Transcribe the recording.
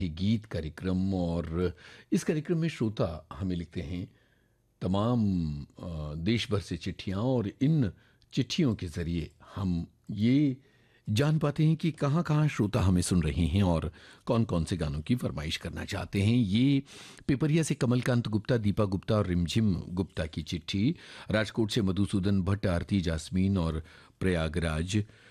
ये गीत कार्यक्रम। और इस कार्यक्रम में श्रोता हमें लिखते हैं तमाम देश भर से चिट्ठियां, और इन चिट्ठियों के जरिए हम ये जान पाते हैं कि कहाँ कहाँ श्रोता हमें सुन रहे हैं और कौन कौन से गानों की फरमाइश करना चाहते हैं। ये पेपरिया से कमलकांत गुप्ता, दीपा गुप्ता और रिमझिम गुप्ता की चिट्ठी, राजकोट से मधुसूदन भट्ट, आरती जास्मीन और प्रयागराज